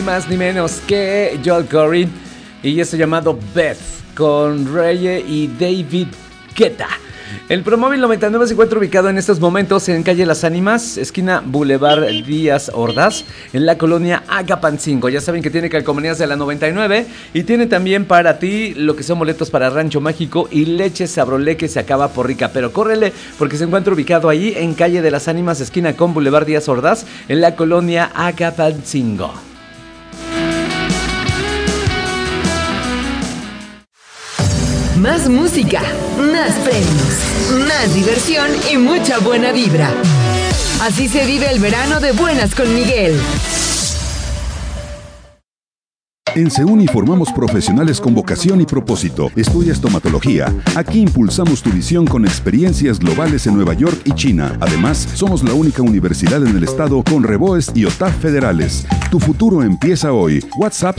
Más ni menos que Joel Corey y esto llamado Beth con Reye y David Guetta. El Promóvil 99 se encuentra ubicado en estos momentos en calle Las Ánimas, esquina Boulevard Díaz Ordaz, en la colonia Agapancingo. Ya saben que tiene calcomanías de la 99 y tiene también para ti lo que son boletos para Rancho Mágico y leche Sabrolé que se acaba por rica. Pero córrele porque se encuentra ubicado ahí en calle de Las Ánimas, esquina con Boulevard Díaz Ordaz, en la colonia Agapancingo. Más música, más premios, más diversión y mucha buena vibra. Así se vive el verano de Buenas con Miguel. En Seuni formamos profesionales con vocación y propósito. Estudia estomatología. Aquí impulsamos tu visión con experiencias globales en Nueva York y China. Además, somos la única universidad en el estado con Reboes y OTAF federales. Tu futuro empieza hoy. WhatsApp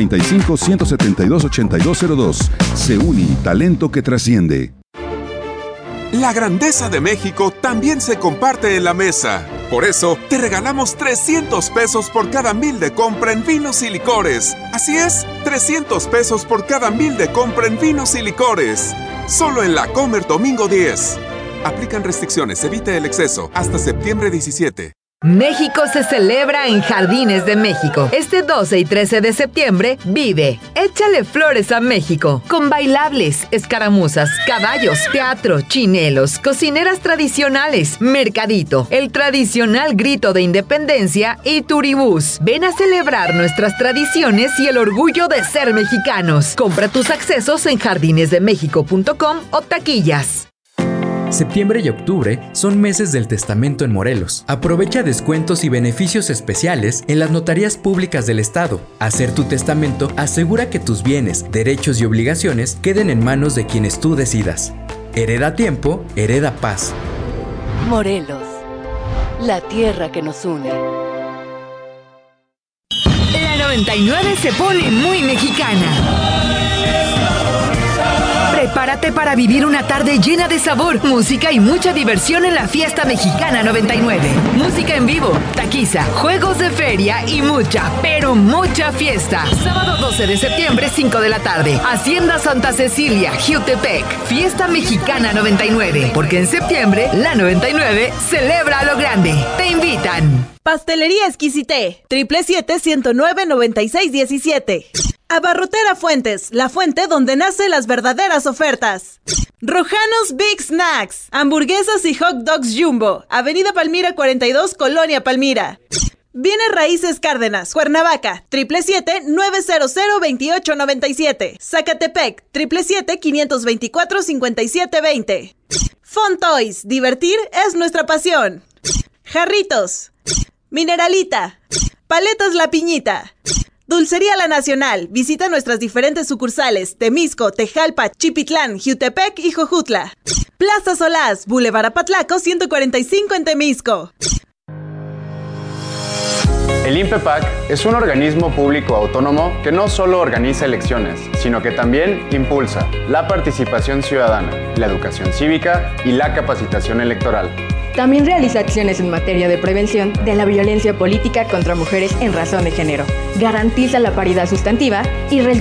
735-172-8202. Seuni, talento que trasciende. La grandeza de México también se comparte en la mesa. Por eso, te regalamos 300 pesos por cada 1,000 de compra en vinos y licores. Así es, 300 pesos por cada 1,000 de compra en vinos y licores. Solo en La Comer domingo 10. Aplican restricciones, evite el exceso. Hasta septiembre 17. México se celebra en Jardines de México. Este 12 y 13 de septiembre, vive Échale Flores a México, con bailables, escaramuzas, caballos, teatro, chinelos, cocineras tradicionales, mercadito, el tradicional grito de independencia y turibús. Ven a celebrar nuestras tradiciones y el orgullo de ser mexicanos. Compra tus accesos en jardinesdemexico.com o taquillas. Septiembre y octubre son meses del testamento en Morelos. Aprovecha descuentos y beneficios especiales en las notarías públicas del estado. Hacer tu testamento asegura que tus bienes, derechos y obligaciones queden en manos de quienes tú decidas. Hereda tiempo, hereda paz. Morelos, la tierra que nos une. La 99 se pone muy mexicana. Prepárate para vivir una tarde llena de sabor, música y mucha diversión en la Fiesta Mexicana 99. Música en vivo, taquiza, juegos de feria y mucha, pero mucha fiesta. Sábado 12 de septiembre, 5 de la tarde. Hacienda Santa Cecilia, Jiutepec. Fiesta Mexicana 99. Porque en septiembre, la 99 celebra a lo grande. Te invitan. Pastelería Exquisité, 777-109-9617. Abarrotera Fuentes, la fuente donde nacen las verdaderas ofertas. Rojanos Big Snacks, hamburguesas y hot dogs Jumbo, Avenida Palmira 42, Colonia Palmira. Bienes Raíces Cárdenas, Cuernavaca, 777-900-2897. Zacatepec, 777-524-5720. Fun Toys, divertir es nuestra pasión. Jarritos, Mineralita, Paletas La Piñita, Dulcería La Nacional. Visita nuestras diferentes sucursales: Temisco, Tejalpa, Chipitlán, Jiutepec y Jojutla. Plaza Solás, Boulevard Apatlaco 145 en Temisco. El INPEPAC es un organismo público autónomo que no solo organiza elecciones, sino que también impulsa la participación ciudadana, la educación cívica y la capacitación electoral. También realiza acciones en materia de prevención de la violencia política contra mujeres en razón de género. Garantiza la paridad sustantiva y